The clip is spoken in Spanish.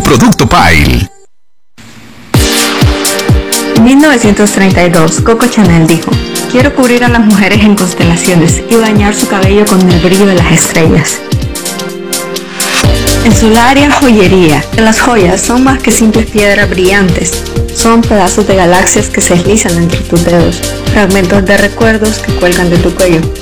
producto Pile. En 1932, Coco Chanel dijo: quiero cubrir a las mujeres en constelaciones y bañar su cabello con el brillo de las estrellas. En Solaria Joyería, las joyas son más que simples piedras brillantes, son pedazos de galaxias que se deslizan entre tus dedos, fragmentos de recuerdos que cuelgan de tu cuello.